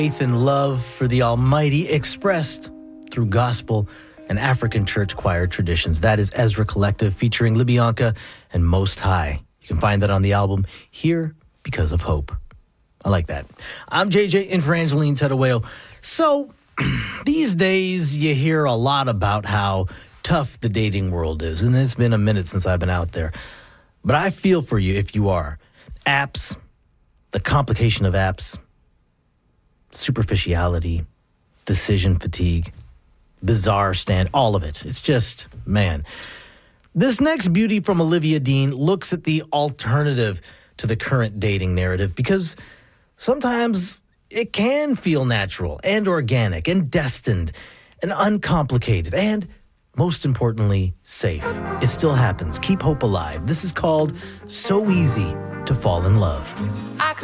Faith and love for the Almighty expressed through gospel and African church choir traditions. That is Ezra Collective featuring Libyanka and Most High. You can find that on the album Here Because of Hope. I like that. I'm JJ in for Angeline Tedaweo. So these days you hear a lot about how tough the dating world is, and it's been a minute since I've been out there. But I feel for you if you are. Apps, the complication of apps, superficiality, decision fatigue, bizarre stand, all of it. It's just, man. This next beauty from Olivia Dean looks at the alternative to the current dating narrative because sometimes it can feel natural and organic and destined and uncomplicated and, most importantly, safe. It still happens. Keep hope alive. This is called So Easy to Fall in Love.